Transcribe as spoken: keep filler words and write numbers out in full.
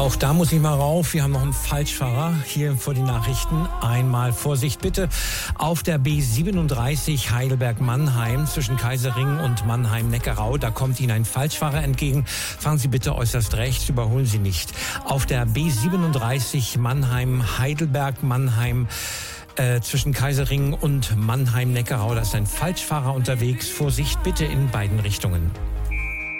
Auch da muss ich mal rauf. Wir haben noch einen Falschfahrer hier vor die Nachrichten. Einmal Vorsicht bitte. Auf der B siebenunddreißig Heidelberg-Mannheim zwischen Kaiserring und Mannheim-Neckarau. Da kommt Ihnen ein Falschfahrer entgegen. Fahren Sie bitte äußerst rechts, überholen Sie nicht. Auf der B siebenunddreißig Mannheim-Heidelberg-Mannheim äh, zwischen Kaiserring und Mannheim-Neckarau. Da ist ein Falschfahrer unterwegs. Vorsicht bitte in beiden Richtungen.